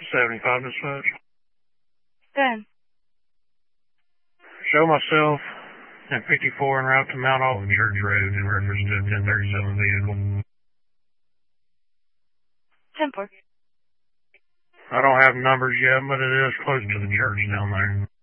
75 dispatch. Good. Show myself at 54 en route to Mount Olive Church Road in reference to 1037 vehicle. 10-4. I don't have numbers yet, but it is close to the church down there.